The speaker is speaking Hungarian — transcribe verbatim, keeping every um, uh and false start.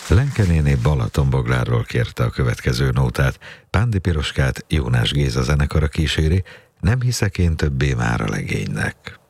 Lenke néni Balatonboglárról kérte a következő nótát. Pándi Piroskát Jónás Géza zenekara kíséri, Nem hiszek én többé már a legénynek.